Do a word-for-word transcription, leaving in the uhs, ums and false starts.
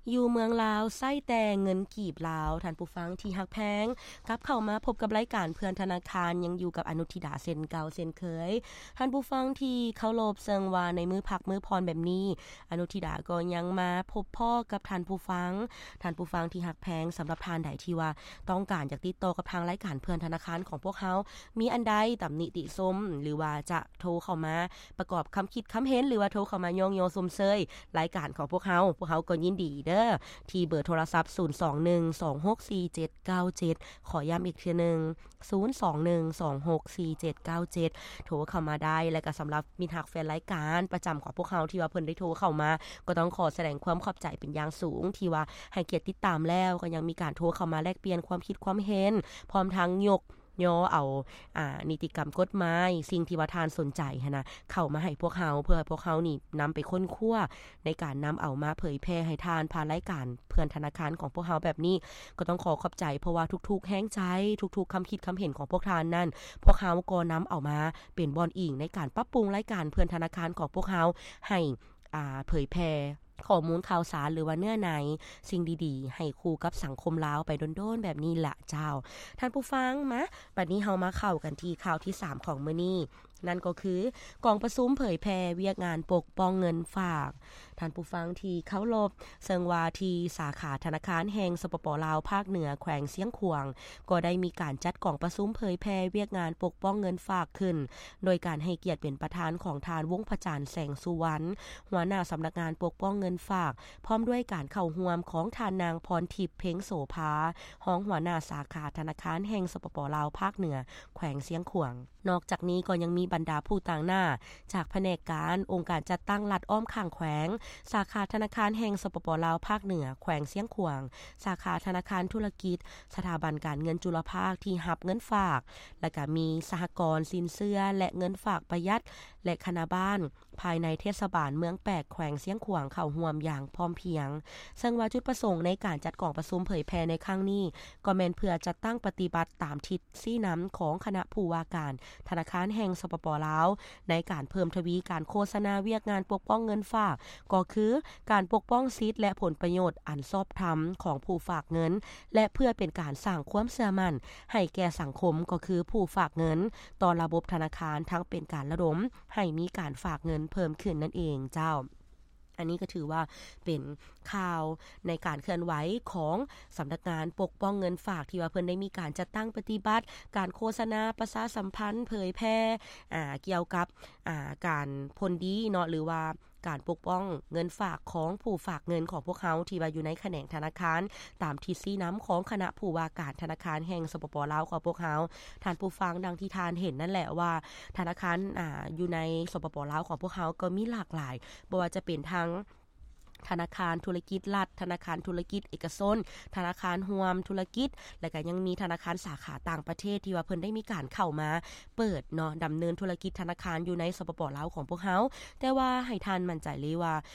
อยู่เมืองลาวไส้แต่เงินกีบลาวท่านผู้ฟังที่ฮักแพงกลับเข้ามาพบกับรายการเพื่อนธนาคารยังอยู่กับอนุทิดาเซ็นเก่าเซ็นเคยท่านผู้ฟังที่เคารพเซิงว่าในมือพักมือพรแบบนี้อนุทิดาก็ยังมาพบพ่อกับท่านผู้ฟังท่านผู้ฟังที่ฮักแพงสำหรับทานใดที่ว่าต้องการอยากติดต่อกับทางรายการเพื่อนธนาคารของพวกเฮามีอันใดตำหนิติชมหรือว่าจะโทรเข้ามาประกอบคำคิดคำเห็นหรือว่าโทรเข้ามายองโยสมเซยรายการของพวกเฮาพวกเฮาก็ยินดีเด้อที่เบอร์โทรศัพท์ศูนย์ สอง หนึ่ง สอง หก สี่ เจ็ด เก้า เจ็ดขอย้ำอีกทีนึงศูนย์ สอง หนึ่ง สอง หก สี่ เจ็ด เก้า เจ็ดโทรเข้ามาได้และก็สำหรับมิตรฮักแฟนรายการประจำของพวกเฮาที่ว่าเพิ่นได้โทรเข้ามาก็ต้องขอแสดงความขอบใจเป็นอย่างสูงที่ว่าให้เกียรติติดตามแล้วก็ยังมีการโทรเข้ามาแลกเปลี่ยนความคิดความเห็นพร้อมทั้งยกย่อเอาอ่านิติกรรมกฎหมายสิ่งที่ว่าทานสนใจหั่นน่ะเข้ามาให้พวกเฮาเพื่อพวกเฮานี่นำไปค้นคว้าในการนำเอามาเผยแพร่ให้ทานผ่านรายการเพื่อนธนาคารของพวกเฮาแบบนี้ก็ต้องขอขอบใจเพราะว่าทุกๆแห้งใจทุกๆคำคิดคำเห็นของพวกทานนั่นพวกเฮาก็นำเอามาเป็นบอนอิงในการปรับปรุงรายการเพื่อนธนาคารของพวกเฮาให้อ่าเผยแพร่ข้อมูลข่าวสารหรือว่าเนื้อในสิ่งดีๆให้คู่กับสังคมลาวไปโดนๆแบบนี้ล่ะเจ้าท่านผู้ฟังมาบัดนี้เฮามาเข้ากันที่ข่าวที่สามของมื้อนี้นั่นก็คือกองประชุมเผยแพร่เวียกงานปกป้องเงินฝากท่านผู้ฟังที่เคารพเซิงว่าที่สาขาธนาคารแห่งสปปลาวภาคเหนือแขวงเสียงขวางก็ได้มีการจัดกองประชุมเผยแพร่เวียกงานปกป้องเงินฝากขึ้นโดยการให้เกียรติเป็นประธานของทานวงศ์พจันทร์แสงสุวรรณหัวหน้าสำนักงานปกป้องเงินฝากพร้อมด้วยการเข้าร่วมของทานนางพรทิพย์เพ็งโสภาห้องหัวหน้าสาขาธนาคารแห่งสปปลาวภาคเหนือแขวงเสียงขวางนอกจากนี้ก็ยังมีบรรดาผู้ต่างหน้าจากแผนกการองค์การจัดตั้งรัฐอ้อมข้างแขวงสาขาธนาคารแห่งสปปลาวภาคเหนือแขวงเสียงขวางสาขาธนาคารธุรกิจสถาบันการเงินจุลภาคที่รับเงินฝากและก็มีสหกรณ์สินเชื่อและเงินฝากประหยัดและคณะบ้านภายในเทศบาลเมืองแปกแขวงเสียงขวางเข้าร่วมอย่างพร้อมเพรียงซึ่งว่าจุดประสงค์ในการจัดกองประชุมเผยแพร่ในครั้งนี้ก็แม่นเพื่อจัดตั้งปฏิบัติตามทิศซี่น้ำของคณะผู้ว่าการธนาคารแห่งสปปลาวในการเพิ่มทวีการโฆษณาเวียกงานปกป้องเงินฝากก็คือการปกป้องสิทธิและผลประโยชน์อันชอบธรรมของผู้ฝากเงินและเพื่อเป็นการสร้างความเชื่อมั่นให้แก่สังคมก็คือผู้ฝากเงินต่อระบบธนาคารทั้งเป็นการระดมให้มีการฝากเงินเพิ่มขึ้นนั่นเองเจ้าอันนี้ก็ถือว่าเป็นข่าวในการเคลื่อนไหวของสำนักงานปกป้องเงินฝากที่ว่าเพิ่นได้มีการจัดตั้งปฏิบัติการโฆษณาประชาสัมพันธ์เผยแพร่อ่าเกี่ยวกับอ่าการผลดีเนาะหรือว่าการปกป้องเงินฝากของผู้ฝากเงินของพวกเขาที่ว่าอยู่ในแขนงธนาคารตามที่ซี่น้ำของคณะผู้ว่าการธนาคารแห่งสปปลาวของพวกเขาท่านผู้ฟังดังที่ทานเห็นนั่นแหละว่าธนาคารอ่าอยู่ในสปปลาวของพวกเขาก็มีหลากหลายบ่ว่าจะเป็นทั้งธนาคารธุรกิจรัฐธนาคารธุรกิจเอกชนธนาคารรวมธุรกิจและก็ยังมีธนาคารสาขาต่างประเทศที่ว่าเพิ่นได้มีการเข้ามาเปิดเนาะดำเนินธุรกิจธนาคารอยู่ในสปปลาวของพวกเฮาแต่ว่าให้ท่านมั่นใจเลยว่า